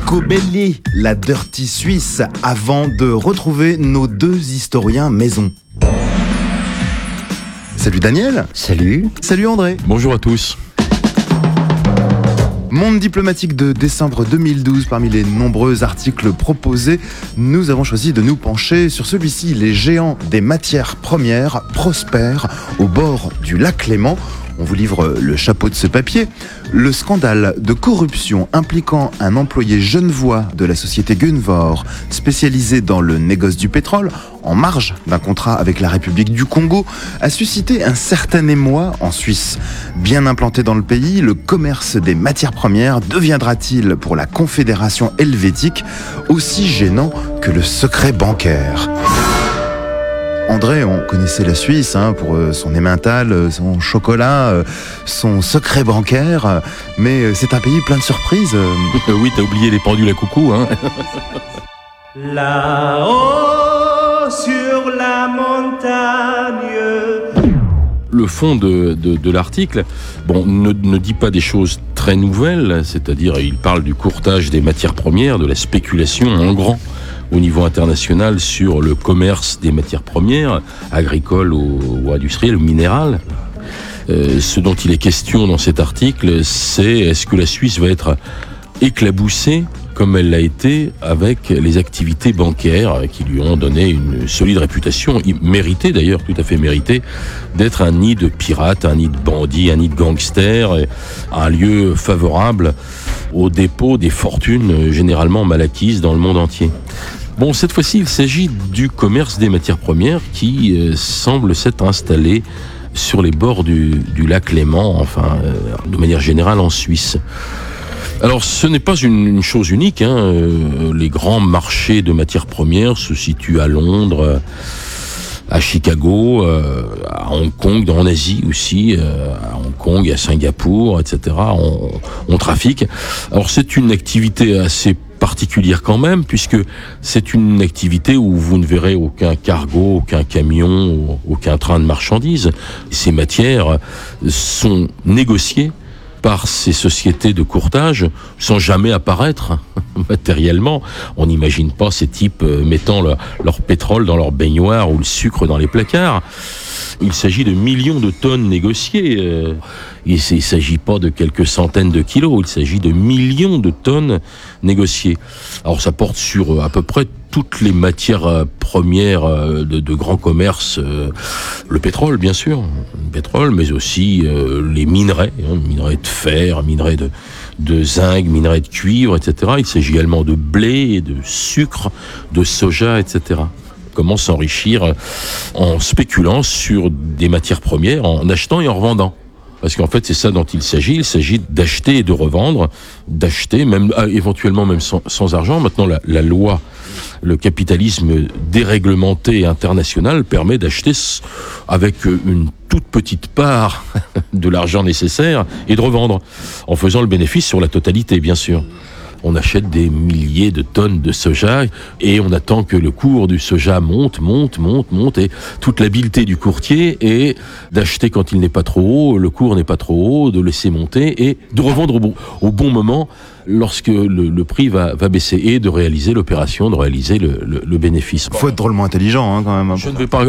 Nico Belli, la Dirty Suisse, avant de retrouver nos deux historiens maison. Salut Daniel. Salut. Salut André. Bonjour à tous. Monde diplomatique de décembre 2012, parmi les nombreux articles proposés, nous avons choisi de nous pencher sur celui-ci. Les géants des matières premières prospèrent au bord du lac Léman. On vous livre le chapeau de ce papier. Le scandale de corruption impliquant un employé genevois de la société Gunvor, spécialisé dans le négoce du pétrole, en marge d'un contrat avec la République du Congo, a suscité un certain émoi en Suisse. Bien implanté dans le pays, le commerce des matières premières deviendra-t-il pour la Confédération helvétique aussi gênant que le secret bancaire ? André, on connaissait la Suisse pour son emmental, son chocolat, son secret bancaire, mais c'est un pays plein de surprises. Oui, t'as oublié les pendules à coucou, hein. Là-haut sur la montagne. Le fond de l'article, ne dit pas des choses très nouvelles, c'est-à-dire il parle du courtage des matières premières, de la spéculation en grand au niveau international sur le commerce des matières premières, agricoles ou industrielles ou minérales. Ce dont il est question dans cet article, c'est est-ce que la Suisse va être éclaboussée comme elle l'a été avec les activités bancaires qui lui ont donné une solide réputation, méritée d'ailleurs, tout à fait méritée, d'être un nid de pirates, un nid de bandits, un nid de gangsters, un lieu favorable au dépôt des fortunes généralement mal acquises dans le monde entier. Cette fois-ci, il s'agit du commerce des matières premières qui semble s'être installé sur les bords du lac Léman, de manière générale en Suisse. Alors, ce n'est pas une chose unique, les grands marchés de matières premières se situent à Londres, à Chicago, à Hong Kong, en Asie aussi, à Hong Kong, à Singapour, etc. On trafique. Alors, c'est une activité assez particulière quand même, puisque c'est une activité où vous ne verrez aucun cargo, aucun camion, aucun train de marchandises. Ces matières sont négociées par ces sociétés de courtage sans jamais apparaître matériellement. On n'imagine pas ces types mettant leur pétrole dans leur baignoire ou le sucre dans les placards. Il s'agit de millions de tonnes négociées. Il ne s'agit pas de quelques centaines de kilos, il s'agit de millions de tonnes négociées. Alors ça porte sur à peu près toutes les matières premières de grand commerce, le pétrole bien sûr, mais aussi les minerais, minerais de fer, minerais de zinc, minerais de cuivre, etc. Il s'agit également de blé, de sucre, de soja, etc. Comment s'enrichir en spéculant sur des matières premières, en achetant et en revendant. Parce qu'en fait, c'est ça dont il s'agit d'acheter et de revendre, d'acheter, même éventuellement même sans argent. Maintenant, la loi, le capitalisme déréglementé international permet d'acheter avec une toute petite part de l'argent nécessaire et de revendre, en faisant le bénéfice sur la totalité, bien sûr. On achète des milliers de tonnes de soja et on attend que le cours du soja monte et toute l'habileté du courtier est d'acheter quand il n'est pas trop haut, le cours n'est pas trop haut, de laisser monter et de revendre au bon moment lorsque le prix va baisser et de réaliser l'opération, de réaliser le bénéfice. Faut être drôlement intelligent quand même. Je ne vais pas